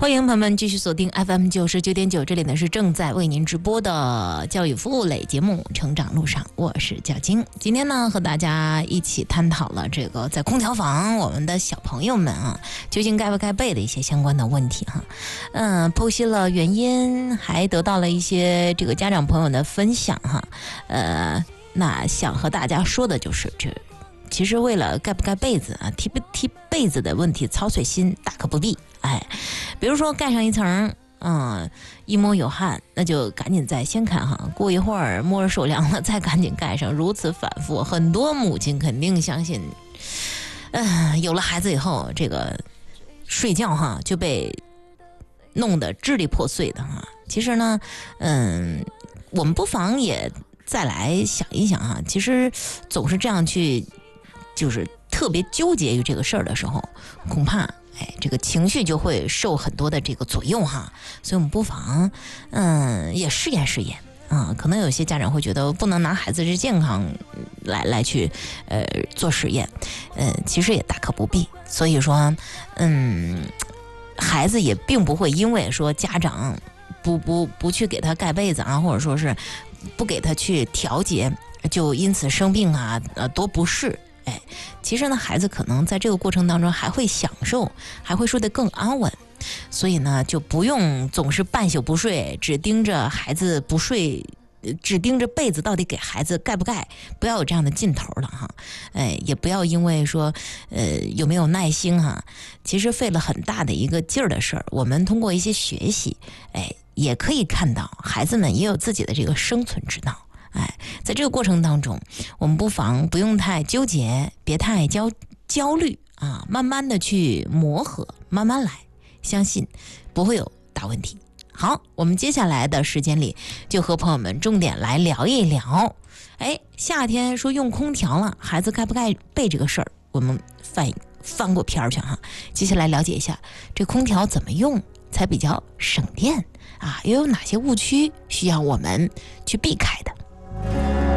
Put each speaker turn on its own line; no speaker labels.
欢迎朋友们继续锁定 FM99.9，这里呢是正在为您直播的教育服务类节目《成长路上》，我是教晶。今天呢和大家一起探讨了这个在空调房我们的小朋友们啊，究竟该不该备的一些相关的问题哈。剖析了原因，还得到了一些这个家长朋友的分享哈。那想和大家说的就是其实为了盖不盖被子啊，踢不踢被子的问题操碎心大可不必。比如说盖上一层，一摸有汗，那就赶紧再先看哈，过一会儿摸着手凉了再赶紧盖上，如此反复，很多母亲肯定相信，有了孩子以后，这个睡觉哈就被弄得支离破碎的哈。其实呢，我们不妨也再来想一想哈，其实总是这样去，就是特别纠结于这个事儿的时候，恐怕这个情绪就会受很多的这个左右哈。所以我们不妨也试验试验啊。可能有些家长会觉得不能拿孩子之健康来去做实验，其实也大可不必。所以说孩子也并不会因为说家长不去给他盖被子啊，或者说是不给他去调节，就因此生病啊，多不适。其实呢，孩子可能在这个过程当中还会享受，还会睡得更安稳。所以呢，就不用总是半宿不睡，只盯着孩子不睡，只盯着被子到底给孩子盖不盖，不要有这样的劲头了哈。也不要因为说有没有耐心哈，其实费了很大的一个劲儿的事儿。我们通过一些学习，也可以看到孩子们也有自己的这个生存之道。在这个过程当中，我们不妨不用太纠结，别太焦虑啊，慢慢的去磨合，慢慢来，相信不会有大问题。好，我们接下来的时间里就和朋友们重点来聊一聊，夏天说用空调了，孩子该不该备这个事儿，我们翻过篇儿去哈。接下来了解一下这空调怎么用才比较省电啊，又有哪些误区需要我们去避开的。